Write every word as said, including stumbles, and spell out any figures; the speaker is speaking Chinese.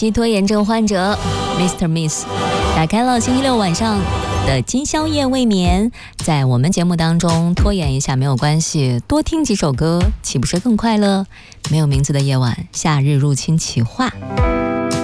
期拖延症患者 Mister Miss 打开了星期六晚上的今宵夜未眠，在我们节目当中拖延一下没有关系，多听几首歌岂不是更快乐？没有名字的夜晚，夏日入侵企划。